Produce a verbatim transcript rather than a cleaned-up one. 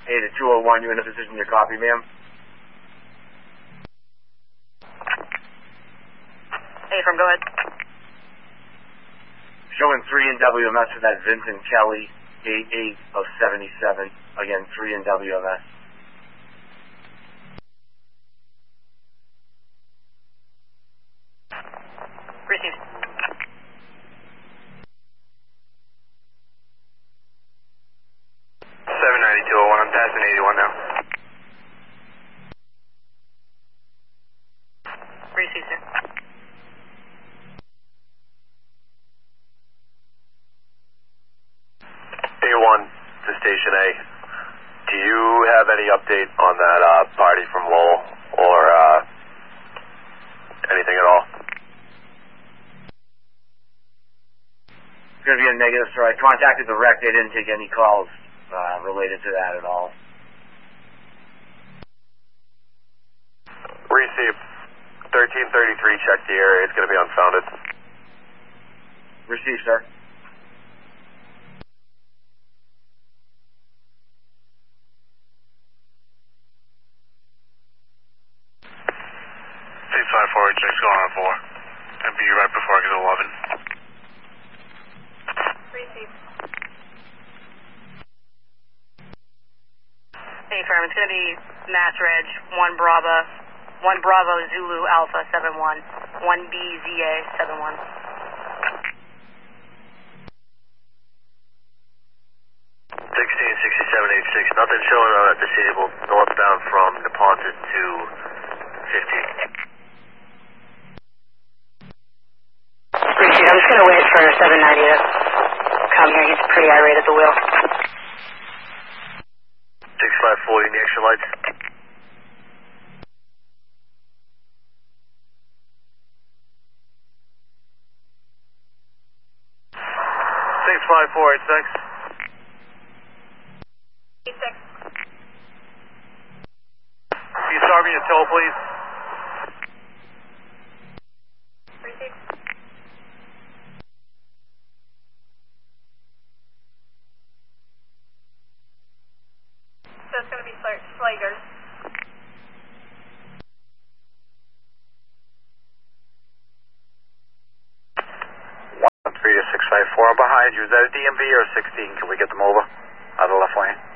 Hey, to two oh one, you in a position to copy, ma'am? Hey, from go ahead. Showing three in W M S for that Vincent Kelly, eight eight of seventy-seven. Again, three in W M S. Received. seven ninety-two oh one, I'm passing eighty-one now. Received, sir. A one to Station A. Do you have any update on that uh, party from Lowell or uh, anything at all? It's going to be a negative, sir. I contacted the rec. They didn't take any calls uh, related to that at all. Received. thirteen thirty-three, check the area. It's going to be unfounded. Received, sir. six five four, check's going on four. And be right before I get eleven. Received. Hey, firm, it's going to be Mass Reg, one Bravo, one Bravo Zulu Alpha seven one, one B Z A seven one. sixteen sixty-seven eighty-six, nothing showing on that disabled northbound from Neponset to fifteen. Received. I'm just going to wait for seven ninety to come here. He's pretty irate at the wheel. six five four, the extra lights. six five four eight six. eight six. Can you start me a tow, please? Received. So it's going to be Slagers. one three to six five four, I'm behind you. Is that a D M V or a sixteen? Can we get them over out of the left lane?